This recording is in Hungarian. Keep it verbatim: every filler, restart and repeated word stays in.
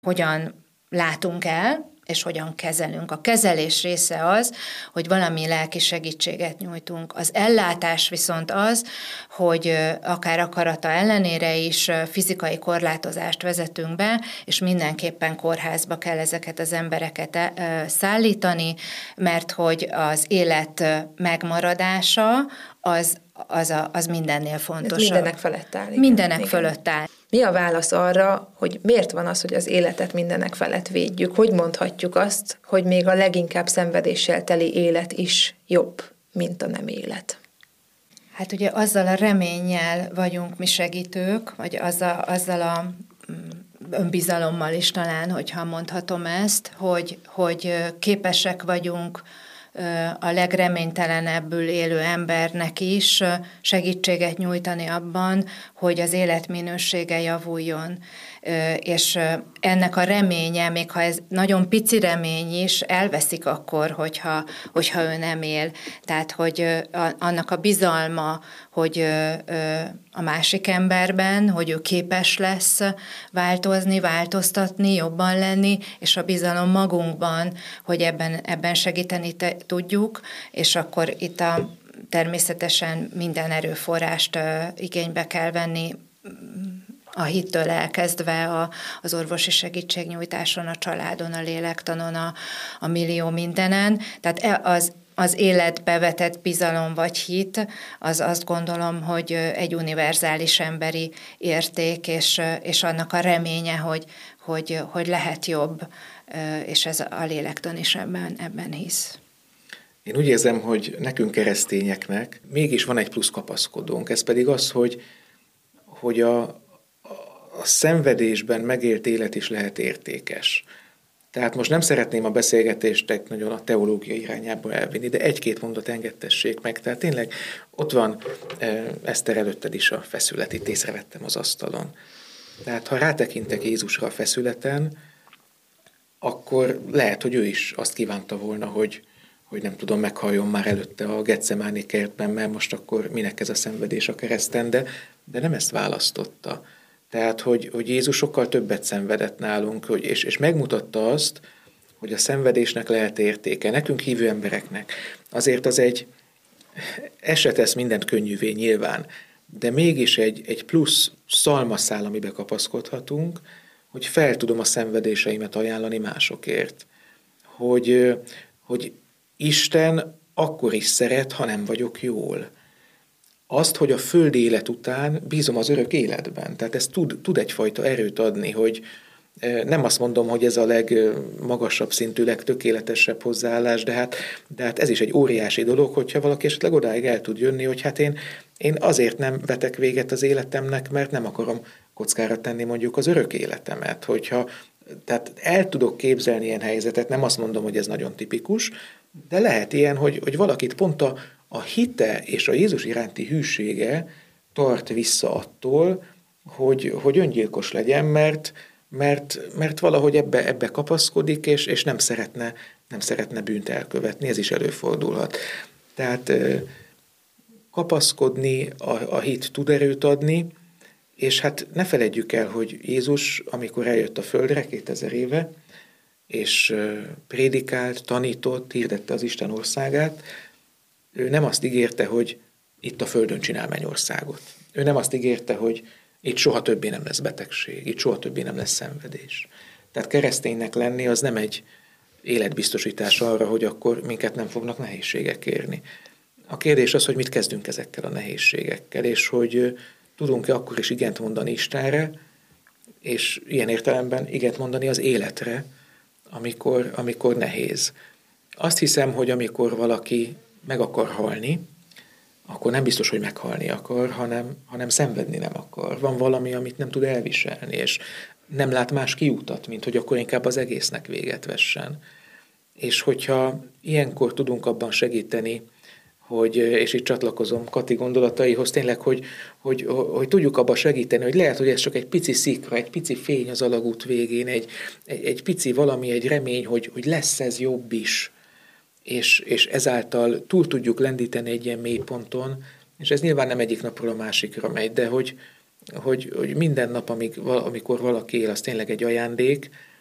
hogyan látunk el, és hogyan kezelünk. A kezelés része az, hogy valami lelki segítséget nyújtunk. Az ellátás viszont az, hogy akár akarata ellenére is fizikai korlátozást vezetünk be, és mindenképpen kórházba kell ezeket az embereket szállítani, mert hogy az élet megmaradása az, az, a, az mindennél fontosabb. Ez mindenek felett áll. Igen. Mindenek igen. fölött áll. Mi a válasz arra, hogy miért van az, hogy az életet mindenek felett védjük? Hogy mondhatjuk azt, hogy még a leginkább szenvedéssel teli élet is jobb, mint a nem élet? Hát ugye azzal a reménnyel vagyunk mi segítők, vagy azzal, azzal a önbizalommal is talán, hogyha mondhatom ezt, hogy, hogy képesek vagyunk a legreménytelenebbül élő embernek is segítséget nyújtani abban, hogy az életminősége javuljon. És ennek a reménye, még ha ez nagyon pici remény is, elveszik akkor, hogyha, hogyha ő nem él. Tehát, hogy annak a bizalma, hogy a másik emberben, hogy ő képes lesz változni, változtatni, jobban lenni, és a bizalom magunkban, hogy ebben, ebben segíteni te, tudjuk, és akkor itt a, természetesen minden erőforrást igénybe kell venni, a hittől elkezdve a, az orvosi segítségnyújtáson, a családon, a lélektanon, a, a millió mindenen. Tehát az, az életbe vetett bizalom vagy hit, az azt gondolom, hogy egy univerzális emberi érték, és, és annak a reménye, hogy, hogy, hogy lehet jobb, és ez a lélektan is ebben, ebben hisz. Én úgy érzem, hogy nekünk keresztényeknek mégis van egy plusz kapaszkodónk, ez pedig az, hogy, hogy a a szenvedésben megélt élet is lehet értékes. Tehát most nem szeretném a beszélgetést nagyon a teológia irányába elvinni, de egy-két mondat engedtessék meg. Tehát tényleg ott van Eszter előtted is a feszület, itt észrevettem az asztalon. Tehát ha rátekintek Jézusra a feszületen, akkor lehet, hogy ő is azt kívánta volna, hogy, hogy nem tudom, meghalljon már előtte a Getsemáni kertben, mert most akkor minek ez a szenvedés a kereszten, de, de nem ezt választotta. Tehát, hogy, hogy Jézus sokkal többet szenvedett nálunk, hogy, és, és megmutatta azt, hogy a szenvedésnek lehet értéke. Nekünk hívő embereknek. Azért az egy, ez se tesz mindent könnyűvé nyilván, de mégis egy, egy plusz szalmaszál, amibe kapaszkodhatunk, hogy fel tudom a szenvedéseimet ajánlani másokért. Hogy, hogy Isten akkor is szeret, ha nem vagyok jól. Azt, hogy a földi élet után bízom az örök életben. Tehát ez tud, tud egyfajta erőt adni, hogy nem azt mondom, hogy ez a legmagasabb szintű, legtökéletesebb hozzáállás, de hát, de hát ez is egy óriási dolog, hogyha valaki esetleg odáig el tud jönni, hogy hát én, én azért nem vetek véget az életemnek, mert nem akarom kockára tenni mondjuk az örök életemet. Hogyha, tehát el tudok képzelni ilyen helyzetet, nem azt mondom, hogy ez nagyon tipikus, de lehet ilyen, hogy, hogy valakit pont a A hite és a Jézus iránti hűsége tart vissza attól, hogy, hogy öngyilkos legyen, mert, mert, mert valahogy ebbe, ebbe kapaszkodik, és, és nem, szeretne, nem szeretne bűnt elkövetni, ez is előfordulhat. Tehát kapaszkodni, a, a hit tud erőt adni, és hát ne feledjük el, hogy Jézus, amikor eljött a földre kétezer éve, és prédikált, tanított, hirdette az Isten országát, ő nem azt ígérte, hogy itt a földön csinál mennyországot. Ő nem azt ígérte, hogy itt soha többé nem lesz betegség, itt soha többé nem lesz szenvedés. Tehát kereszténynek lenni az nem egy életbiztosítás arra, hogy akkor minket nem fognak nehézségek érni. A kérdés az, hogy mit kezdünk ezekkel a nehézségekkel, és hogy tudunk-e akkor is igent mondani Istenre, és ilyen értelemben igent mondani az életre, amikor, amikor nehéz. Azt hiszem, hogy amikor valaki meg akar halni, akkor nem biztos, hogy meghalni akar, hanem, hanem szenvedni nem akar. Van valami, amit nem tud elviselni, és nem lát más kiutat, mint hogy akkor inkább az egésznek véget vessen. És hogyha ilyenkor tudunk abban segíteni, hogy, és itt csatlakozom Kati gondolataihoz, tényleg, hogy, hogy, hogy tudjuk abban segíteni, hogy lehet, hogy ez csak egy pici szikra, egy pici fény az alagút végén, egy, egy, egy pici valami, egy remény, hogy, hogy lesz ez jobb is, és, és ezáltal túl tudjuk lendíteni egy ilyen mélyponton, és ez nyilván nem egyik napról a másikra megy, de hogy, hogy, hogy minden nap, amik, amikor valaki él, az tényleg egy ajándék,